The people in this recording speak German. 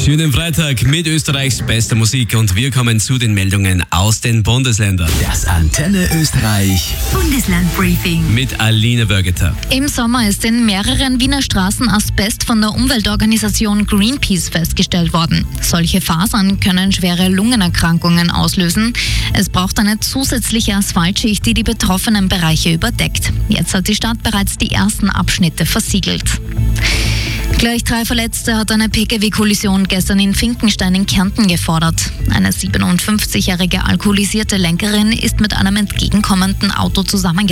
Schönen Freitag mit Österreichs bester Musik und wir kommen zu den Meldungen aus den Bundesländern. Das Antenne Österreich Bundeslandbriefing Mit Alina Börgeter. Im Sommer ist in mehreren Wiener Straßen Asbest von der Umweltorganisation Greenpeace festgestellt worden. Solche Fasern können schwere Lungenerkrankungen auslösen. Es braucht eine zusätzliche Asphaltschicht, die die betroffenen Bereiche überdeckt. Jetzt hat die Stadt bereits die ersten Abschnitte versiegelt. Gleich 3 Verletzte hat eine Pkw-Kollision gestern in Finkenstein in Kärnten gefordert. Eine 57-jährige alkoholisierte Lenkerin ist mit einem entgegenkommenden Auto zusammengebrochen.